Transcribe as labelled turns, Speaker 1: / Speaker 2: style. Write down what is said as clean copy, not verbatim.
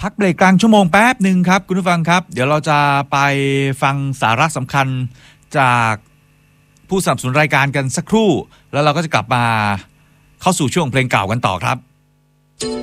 Speaker 1: พักเบรกกลางชั่วโมงแป๊บหนึ่งครับคุณผู้ฟังครับเดี๋ยวเราจะไปฟังสาระสำคัญจากผู้สนับสนุนรายการกันสักครู่แล้วเราก็จะกลับมาเข้าสู่ช่วงเพลงเก่ากันต่อครับ